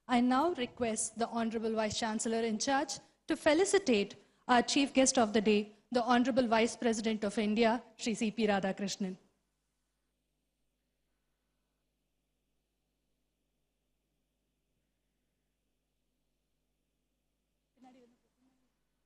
I now request the Honorable Vice Chancellor in charge to felicitate our Chief Guest of the Day, the Honorable Vice President of India, Shri C.P. Radhakrishnan.